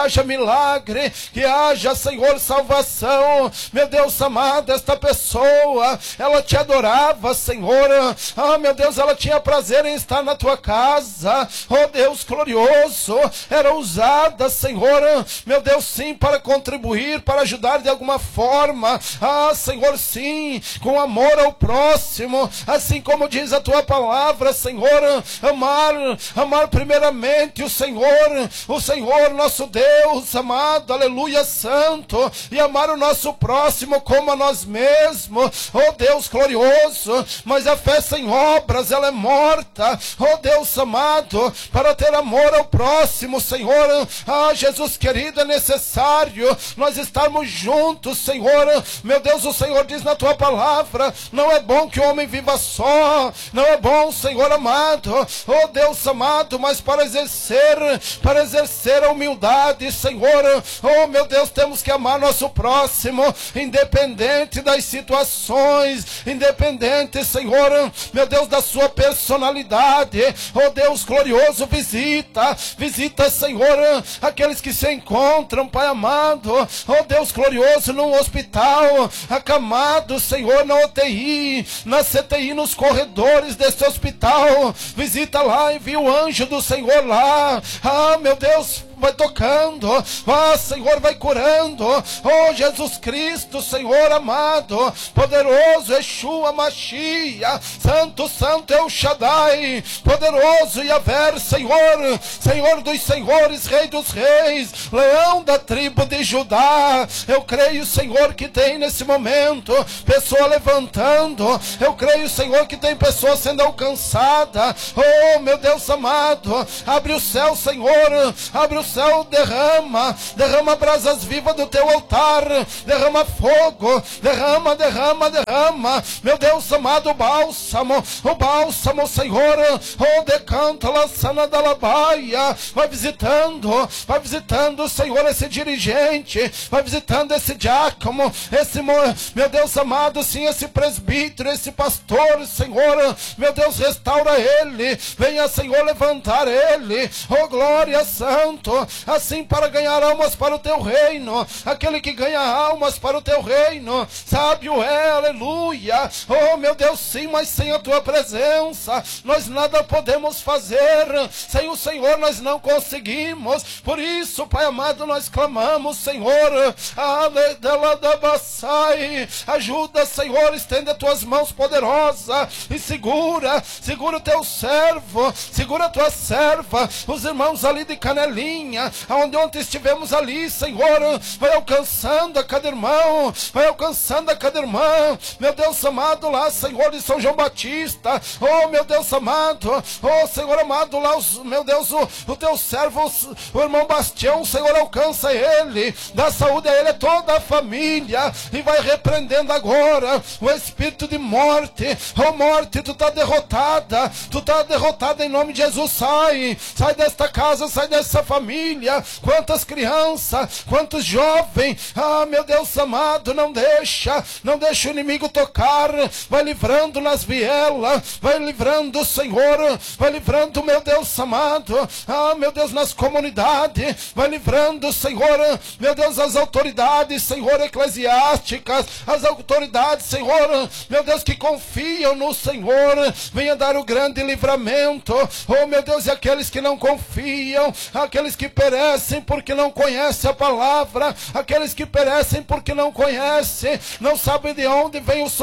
haja milagre, que haja, Senhor, salvação. Meu Deus amado, esta pessoa, ela te adorava, Senhor. Meu Deus, ela tinha prazer em estar na tua casa. Oh Deus glorioso, era usada, Senhor, meu Deus, sim, para contribuir, para ajudar de alguma forma. Senhor, sim, com amor ao próximo, assim como diz a tua palavra, Senhor, amar primeiramente o Senhor nosso Deus amado, aleluia, santo, e amar o nosso próximo como a nós mesmos. Oh Deus glorioso, mas a fé sem obras, ela é morta. Oh Deus amado, para ter amor ao próximo, Senhor, Jesus querido, é necessário nós estarmos juntos, Senhor. Meu Deus, o Senhor diz na tua palavra, não é bom que o homem viva só, não é bom, Senhor amado, oh Deus amado, mas para exercer a humildade, Senhor, oh meu Deus, temos que amar nosso próximo, independente das situações, independente, Senhor, meu Deus, da sua personalidade. Oh Deus glorioso, visita, Senhor, aqueles que se encontram, Pai amado, oh Deus glorioso, num hospital, acamado, Senhor, na UTI, na CTI, nos corredores desse hospital. Visita lá, envia o anjo do Senhor lá. Meu Deus, vai tocando, Senhor, vai curando. Oh Jesus Cristo, Senhor amado, poderoso Yeshua Mashiach, santo El Shaddai, poderoso Yahvé, Senhor dos senhores, Rei dos reis, leão da tribo de Judá. Eu creio, Senhor, que tem nesse momento pessoa levantando. Eu creio, Senhor, que tem pessoa sendo alcançada. Oh meu Deus amado, abre o céu, Senhor, abre o céu, derrama brasas vivas do teu altar, derrama fogo, derrama, meu Deus amado, o bálsamo, Senhor, oh decanta la sana da labaia, vai visitando, Senhor, esse dirigente, vai visitando esse diácono, meu Deus amado, sim, esse presbítero, esse pastor, Senhor, meu Deus, restaura ele, venha, Senhor, levantar ele, oh glória, santo, assim para ganhar almas para o teu reino. Aquele que ganha almas para o teu reino, sábio é, aleluia. Oh meu Deus, sim, mas sem a tua presença nós nada podemos fazer. Sem o Senhor nós não conseguimos. Por isso, Pai amado, nós clamamos, Senhor, ajuda, Senhor, estende as tuas mãos poderosas e segura o teu servo, segura a tua serva, os irmãos ali de Canelinha, onde estivemos ali, Senhor, vai alcançando a cada irmão, meu Deus amado, lá, Senhor, de São João Batista, oh meu Deus amado, oh Senhor amado, lá, meu Deus, o teu servo, o irmão Bastião, Senhor, alcança ele, dá saúde a ele, a toda a família, e vai repreendendo agora o espírito de morte. Oh morte, tu está derrotada em nome de Jesus. Sai desta casa, sai dessa família. Quantas crianças, quantos jovens, meu Deus amado, não deixa o inimigo tocar, vai livrando nas vielas, vai livrando, Senhor, vai livrando, meu Deus amado, meu Deus, nas comunidades, vai livrando, Senhor, meu Deus, as autoridades, Senhor, eclesiásticas, as autoridades, Senhor, meu Deus, que confiam no Senhor, venha dar o grande livramento. Oh meu Deus, e aqueles que não confiam, aqueles que perecem porque não conhecem a palavra, aqueles que perecem porque não conhecem, não sabem de onde vem o